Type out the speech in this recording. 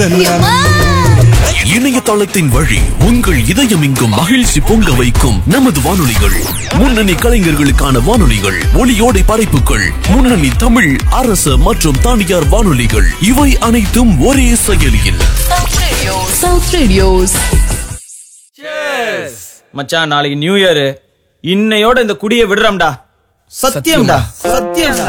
இணையதளத்தின் வழி உங்கள் இதயம் எங்கும் மகிழ்ச்சி பொங்க வைக்கும் நமது வானொலிகள், முன்னணி கலைஞர்களுக்கான வானொலிகள், ஒளியோடை படைப்புகள், முன்னணி தமிழ், அரசு மற்றும் தனியார் வானொலிகள், இவை அனைத்தும் ஒரே செயலியில். South Radios. மச்சான், நாளைக்கு நியூ இயர். இன்னையோட இந்த குடியை விடுறோம்டா. சத்தியம்டா, சத்தியம்.